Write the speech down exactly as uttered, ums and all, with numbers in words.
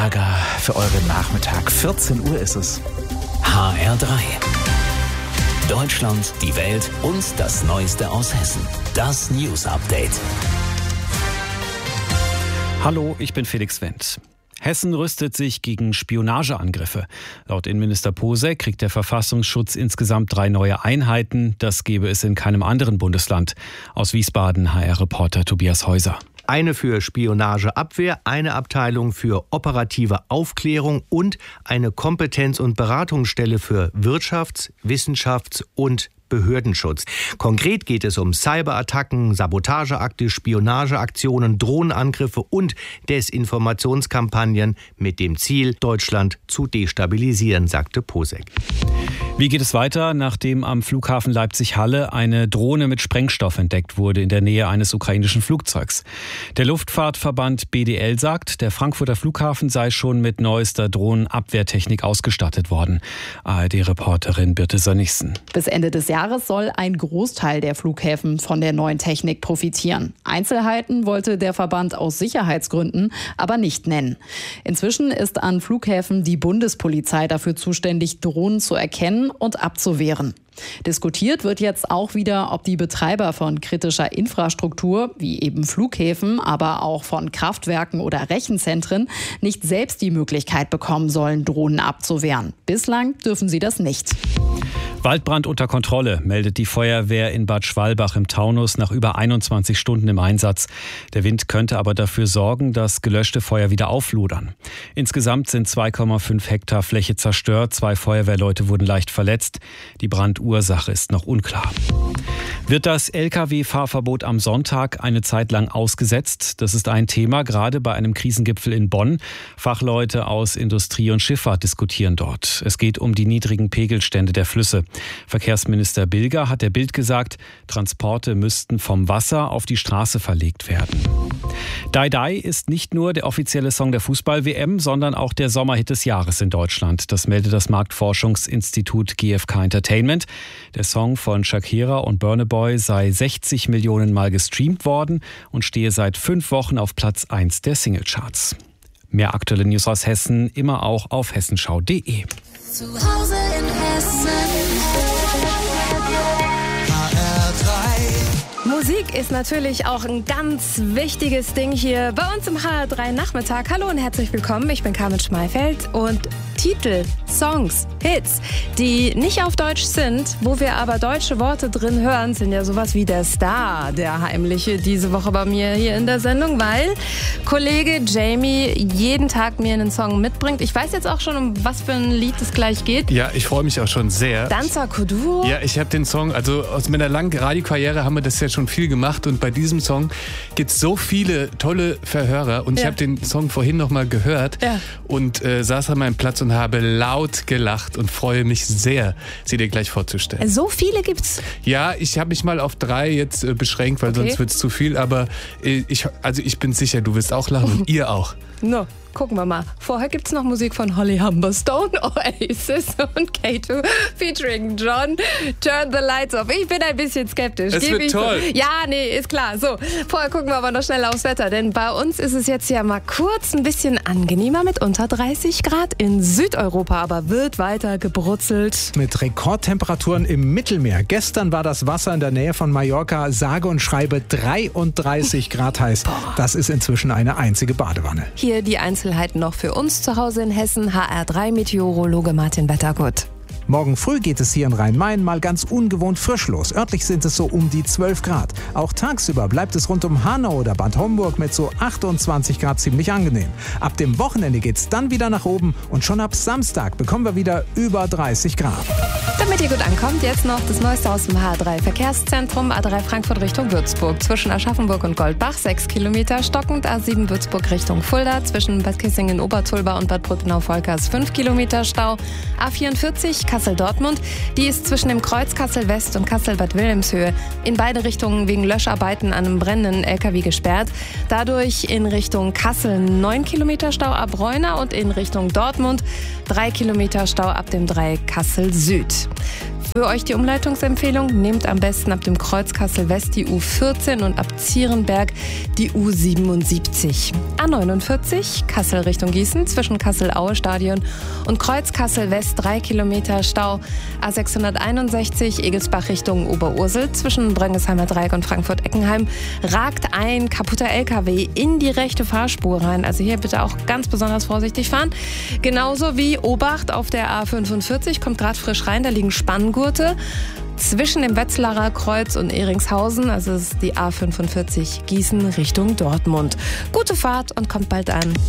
Für euren Nachmittag. vierzehn Uhr ist es. H R drei. Deutschland, die Welt und das Neueste aus Hessen. Das News Update. Hallo, ich bin Felix Wendt. Hessen rüstet sich gegen Spionageangriffe. Laut Innenminister Posek kriegt der Verfassungsschutz insgesamt drei neue Einheiten. Das gäbe es in keinem anderen Bundesland. Aus Wiesbaden H R-Reporter Tobias Häuser. Eine für Spionageabwehr, eine Abteilung für operative Aufklärung und eine Kompetenz- und Beratungsstelle für Wirtschafts-, Wissenschafts- und Behördenschutz. Konkret geht es um Cyberattacken, Sabotageakte, Spionageaktionen, Drohnenangriffe und Desinformationskampagnen mit dem Ziel, Deutschland zu destabilisieren, sagte Posek. Wie geht es weiter, nachdem am Flughafen Leipzig-Halle eine Drohne mit Sprengstoff entdeckt wurde in der Nähe eines ukrainischen Flugzeugs? Der Luftfahrtverband B D L sagt, der Frankfurter Flughafen sei schon mit neuester Drohnenabwehrtechnik ausgestattet worden. A R D-Reporterin Birte Sönnigsen. Bis Ende des Jahres soll ein Großteil der Flughäfen von der neuen Technik profitieren. Einzelheiten wollte der Verband aus Sicherheitsgründen aber nicht nennen. Inzwischen ist an Flughäfen die Bundespolizei dafür zuständig, Drohnen zu erkennen und abzuwehren. Diskutiert wird jetzt auch wieder, ob die Betreiber von kritischer Infrastruktur, wie eben Flughäfen, aber auch von Kraftwerken oder Rechenzentren, nicht selbst die Möglichkeit bekommen sollen, Drohnen abzuwehren. Bislang dürfen sie das nicht. Waldbrand unter Kontrolle, meldet die Feuerwehr in Bad Schwalbach im Taunus nach über einundzwanzig Stunden im Einsatz. Der Wind könnte aber dafür sorgen, dass gelöschte Feuer wieder auflodern. Insgesamt sind zwei Komma fünf Hektar Fläche zerstört. Zwei Feuerwehrleute wurden leicht verletzt. Die Brandursache ist noch unklar. Wird das L K W-Fahrverbot am Sonntag eine Zeit lang ausgesetzt? Das ist ein Thema, gerade bei einem Krisengipfel in Bonn. Fachleute aus Industrie und Schifffahrt diskutieren dort. Es geht um die niedrigen Pegelstände der Flüsse. Verkehrsminister Bilger hat der Bild gesagt, Transporte müssten vom Wasser auf die Straße verlegt werden. Die Die ist nicht nur der offizielle Song der Fußball-W M, sondern auch der Sommerhit des Jahres in Deutschland. Das meldet das Marktforschungsinstitut G F K Entertainment. Der Song von Shakira und Burna Boy sei sechzig Millionen Mal gestreamt worden und stehe seit fünf Wochen auf Platz eins der Singlecharts. Mehr aktuelle News aus Hessen immer auch auf hessenschau punkt de. Zu Hause in Hessen. H R drei. Musik ist natürlich auch ein ganz wichtiges Ding hier bei uns im H R drei Nachmittag. Hallo und herzlich willkommen, ich bin Carmen Schmeifeld und Titel, Songs, Hits, die nicht auf Deutsch sind, wo wir aber deutsche Worte drin hören, sind ja sowas wie der Star, der Heimliche, diese Woche bei mir hier in der Sendung, weil Kollege Jamie jeden Tag mir einen Song mitbringt. Ich weiß jetzt auch schon, um was für ein Lied es gleich geht. Ja, ich freue mich auch schon sehr. Danza Kuduro? Ja, ich habe den Song, also aus meiner langen Radiokarriere haben wir das ja schon viel gemacht und bei diesem Song gibt es so viele tolle Verhörer und ja. Ich habe den Song vorhin nochmal gehört ja. und äh, saß an meinem Platz und habe laut gelacht und freue mich sehr, sie dir gleich vorzustellen. So viele gibt's? Ja, ich habe mich mal auf drei jetzt äh, beschränkt, weil okay. sonst wird es zu viel, aber äh, ich, also ich bin sicher, du wirst auch lachen und ihr auch. No. Gucken wir mal. Vorher gibt's noch Musik von Holly Humberstone, Oasis und K zwei featuring John. Turn the Lights Off. Ich bin ein bisschen skeptisch. Es wird toll. So. Ja, nee, ist klar. So, vorher gucken wir aber noch schnell aufs Wetter, denn bei uns ist es jetzt ja mal kurz ein bisschen angenehmer mit unter dreißig Grad in Südeuropa, aber wird weiter gebrutzelt. Mit Rekordtemperaturen im Mittelmeer. Gestern war das Wasser in der Nähe von Mallorca sage und schreibe dreiunddreißig Grad heiß. Das ist inzwischen eine einzige Badewanne. Hier die Einzelheiten noch für uns zu Hause in Hessen. H R drei Meteorologe Martin Wettergut. Morgen früh geht es hier in Rhein-Main mal ganz ungewohnt frisch los. Örtlich sind es so um die zwölf Grad. Auch tagsüber bleibt es rund um Hanau oder Bad Homburg mit so achtundzwanzig Grad ziemlich angenehm. Ab dem Wochenende geht es dann wieder nach oben und schon ab Samstag bekommen wir wieder über dreißig Grad. Damit ihr gut ankommt, jetzt noch das Neueste aus dem H R drei Verkehrszentrum. A drei Frankfurt Richtung Würzburg. Zwischen Aschaffenburg und Goldbach sechs Kilometer stockend. A sieben Würzburg Richtung Fulda. Zwischen Bad Kissingen-Obertulba und Bad Bruttenau-Volkers fünf Kilometer Stau. A vierundvierzig Kassel-Dortmund. Die ist zwischen dem Kreuz Kassel-West und Kassel-Bad Wilhelmshöhe in beide Richtungen wegen Löscharbeiten an einem brennenden L K W gesperrt. Dadurch in Richtung Kassel neun Kilometer Stau ab Reuna und in Richtung Dortmund drei Kilometer Stau ab dem drei Kassel Süd. Für euch die Umleitungsempfehlung, nehmt am besten ab dem Kreuz Kassel West die U vierzehn und ab Zierenberg die U siebenundsiebzig. A neunundvierzig, Kassel Richtung Gießen, zwischen Kassel-Aue-Stadion und Kreuz Kassel West drei Kilometer Stau. A sechshunderteinundsechzig, Egelsbach Richtung Oberursel, zwischen Bröngesheimer Dreieck und Frankfurt-Eckenheim, ragt ein kaputter L K W in die rechte Fahrspur rein. Also hier bitte auch ganz besonders vorsichtig fahren. Genauso wie Obacht auf der A fünfundvierzig, kommt gerade frisch rein, da liegen Spanngurte zwischen dem Wetzlarer Kreuz und Ehringshausen, also es ist die A fünfundvierzig Gießen Richtung Dortmund. Gute Fahrt und kommt bald an.